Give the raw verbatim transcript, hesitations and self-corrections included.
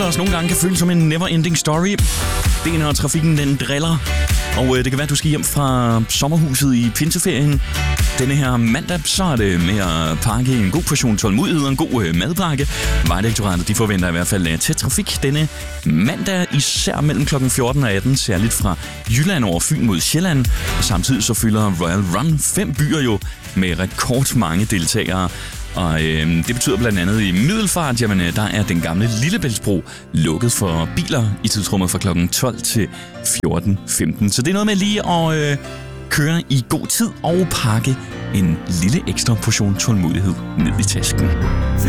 der også nogle gange kan føles som en never-ending story. Det er, når trafikken den driller. Og øh, det kan være, at du skal hjem fra sommerhuset i pinseferien. Denne her mandag, så er det med at pakke en god portion tålmodighed og en god øh, madpakke. Vejdirektoratet, de forventer i hvert fald øh, tæt trafik denne mandag, især mellem klokken fjorten og atten, særligt fra Jylland over Fyn mod Sjælland. Og samtidig så fylder Royal Run fem byer jo med rekordmange deltagere. Og øh, det betyder blandt andet i Middelfart, jamen øh, der er den gamle Lillebæltsbro lukket for biler i tidsrummet fra klokken tolv til fjorten femten. Så det er noget med lige at øh, køre i god tid og pakke en lille ekstra portion tålmodighed ned i tasken.